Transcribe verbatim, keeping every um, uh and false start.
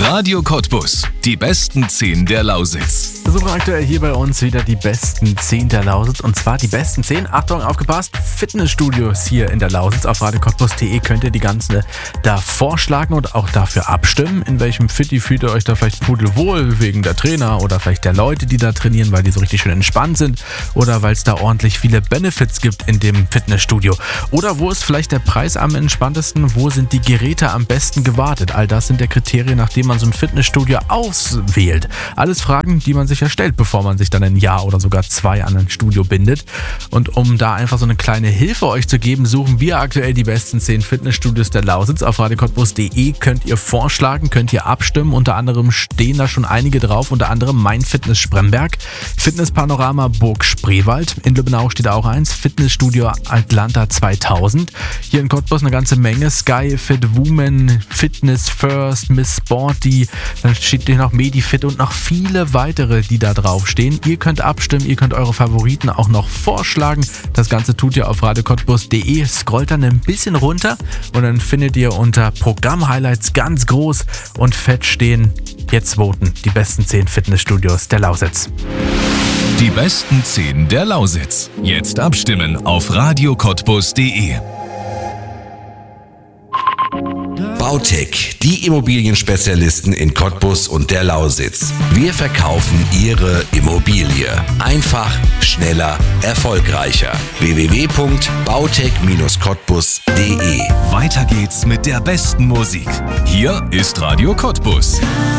Radio Cottbus. Die besten zehn der Lausitz. Wir suchen aktuell hier bei uns wieder die besten zehn der Lausitz. Und zwar die besten zehn, Achtung, aufgepasst, Fitnessstudios hier in der Lausitz. Auf radio cottbus punkt de könnt ihr die ganzen da vorschlagen und auch dafür abstimmen. In welchem Fitti fühlt ihr euch da vielleicht pudelwohl wegen der Trainer oder vielleicht der Leute, die da trainieren, weil die so richtig schön entspannt sind oder weil es da ordentlich viele Benefits gibt in dem Fitnessstudio. Oder wo ist vielleicht der Preis am entspanntesten? Wo sind die Geräte am besten gewartet? All das sind der Kriterien, nachdem man so ein Fitnessstudio auswählt. Alles Fragen, die man sich ja stellt, bevor man sich dann ein Jahr oder sogar zwei an ein Studio bindet. Und um da einfach so eine kleine Hilfe euch zu geben, suchen wir aktuell die besten zehn Fitnessstudios der Lausitz. Auf radio cottbus punkt de könnt ihr vorschlagen, könnt ihr abstimmen. Unter anderem stehen da schon einige drauf, unter anderem Mein Fitness Spremberg, Fitness Panorama Burg Spreewald. In Lübbenau steht auch eins, Fitnessstudio Atlanta zweitausend. Hier in Cottbus eine ganze Menge, Sky Fit Woman, Fitness First, Miss Sporty, dann steht hier noch Medifit und noch viele weitere, die da draufstehen. Ihr könnt abstimmen, ihr könnt eure Favoriten auch noch vorschlagen. Das Ganze tut ihr auf radio cottbus punkt de, scrollt dann ein bisschen runter und dann findet ihr unter Programm-Highlights ganz groß und fett stehen: Jetzt voten, die besten zehn Fitnessstudios der Lausitz. Die besten zehn der Lausitz. Jetzt abstimmen auf radio cottbus punkt de. Bautec, die Immobilienspezialisten in Cottbus und der Lausitz. Wir verkaufen Ihre Immobilie. Einfach, schneller, erfolgreicher. w w w punkt bautec Bindestrich cottbus punkt de. Weiter geht's mit der besten Musik. Hier ist Radio Cottbus.